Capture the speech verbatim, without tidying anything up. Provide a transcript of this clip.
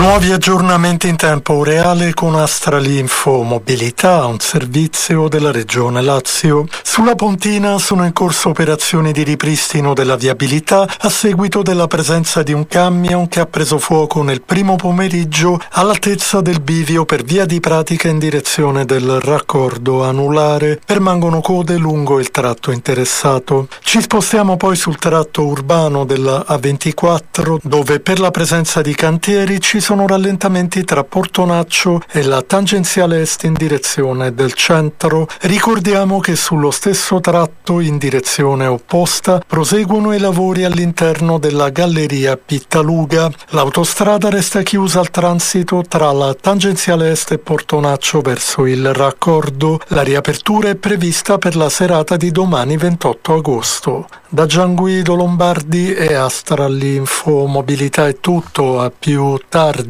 Nuovi aggiornamenti in tempo reale con Astralinfo Mobilità, un servizio della Regione Lazio. Sulla Pontina sono in corso operazioni di ripristino della viabilità a seguito della presenza di un camion che ha preso fuoco nel primo pomeriggio all'altezza del bivio per via di Pratica in direzione del raccordo anulare. Permangono code lungo il tratto interessato. Ci spostiamo poi sul tratto urbano della A ventiquattro, dove per la presenza di cantieri ci sono rallentamenti tra Portonaccio e la tangenziale est in direzione del centro. Ricordiamo che sullo stesso tratto in direzione opposta proseguono i lavori all'interno della galleria Pittaluga. L'autostrada resta chiusa al transito tra la tangenziale est e Portonaccio verso il raccordo. La riapertura è prevista per la serata di domani ventotto agosto. Da Gianguido Lombardi e Astralinfo Mobilità è tutto, a più tardi.